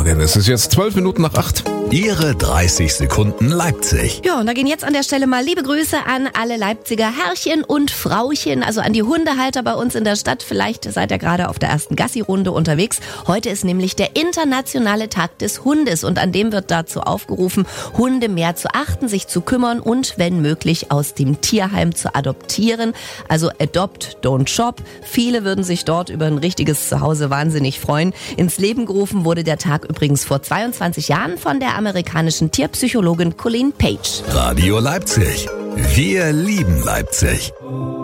Morgen. Es ist jetzt 8:12. Ihre 30 Sekunden Leipzig. Ja, und da gehen jetzt an der Stelle mal liebe Grüße an alle Leipziger Herrchen und Frauchen, also an die Hundehalter bei uns in der Stadt. Vielleicht seid ihr gerade auf der ersten Gassi-Runde unterwegs. Heute ist nämlich der internationale Tag des Hundes und an dem wird dazu aufgerufen, Hunde mehr zu achten, sich zu kümmern und wenn möglich aus dem Tierheim zu adoptieren. Also adopt, don't shop. Viele würden sich dort über ein richtiges Zuhause wahnsinnig freuen. Ins Leben gerufen wurde der Tag übrigens vor 22 Jahren von der amerikanischen Tierpsychologin Colleen Page. Radio Leipzig. Wir lieben Leipzig.